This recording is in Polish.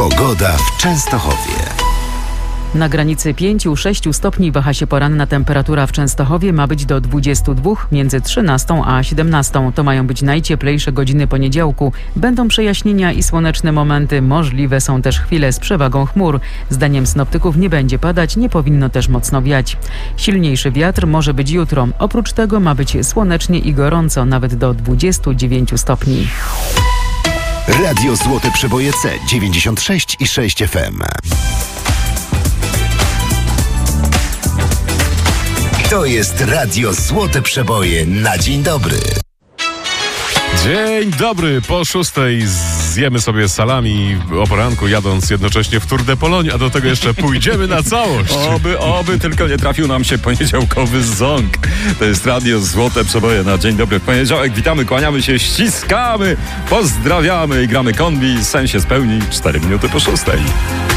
Pogoda w Częstochowie. Na granicy 5-6 stopni waha się poranna temperatura w Częstochowie, ma być do 22, między 13 a 17. To mają być najcieplejsze godziny poniedziałku. Będą przejaśnienia i słoneczne momenty, możliwe są też chwile z przewagą chmur. Zdaniem synoptyków nie będzie padać, nie powinno też mocno wiać. Silniejszy wiatr może być jutro. Oprócz tego ma być słonecznie i gorąco, nawet do 29 stopni. Radio Złote Przeboje C 96,6 FM. To jest Radio Złote Przeboje na dzień dobry. Dzień dobry, po 6 zjemy sobie salami o poranku, jadąc jednocześnie w Tour de Pologne, a do tego jeszcze pójdziemy na całość. Oby tylko nie trafił nam się poniedziałkowy ząg. To jest Radio Złote Przeboje na dzień dobry w poniedziałek. Witamy, kłaniamy się, ściskamy, pozdrawiamy i gramy kombi. Sen się spełni 4 minuty po 6.